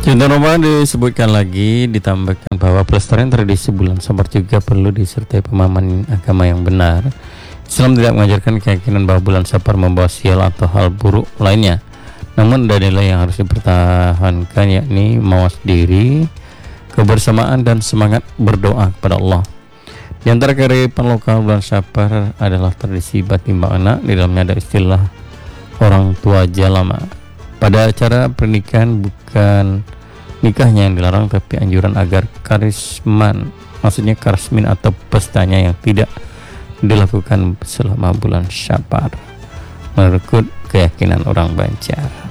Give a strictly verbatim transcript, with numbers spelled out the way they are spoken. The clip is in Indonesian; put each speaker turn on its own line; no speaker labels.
Contoh nomor disebutkan lagi, ditambahkan bahwa pelestarian tradisi bulan Sabar juga perlu disertai pemahaman agama yang benar. Islam tidak mengajarkan keyakinan bahwa bulan Sabar membawa sial atau hal buruk lainnya. Namun ada nilai yang harus dipertahankan, yakni mawas diri, kebersamaan, dan semangat berdoa kepada Allah. Di antara kearifan lokal bulan Sabar adalah tradisi batimbang anak. Di dalamnya ada istilah orang tua jalama. Pada acara pernikahan bukan nikahnya yang dilarang, tapi anjuran agar karisman, maksudnya karismin atau pestanya yang tidak dilakukan selama bulan Sabar, menurut keyakinan orang Banjar.